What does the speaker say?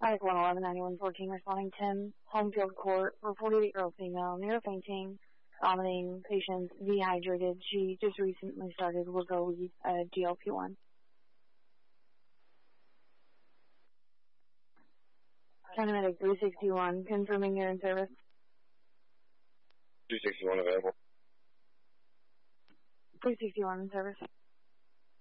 Medic 111, 9114, responding 10, Homefield Court, for 48-year-old female, near fainting, vomiting, patient dehydrated. She just recently started Wegovy, GLP-1. County Medic 361, confirming you're in service. 261 available. 361 in service.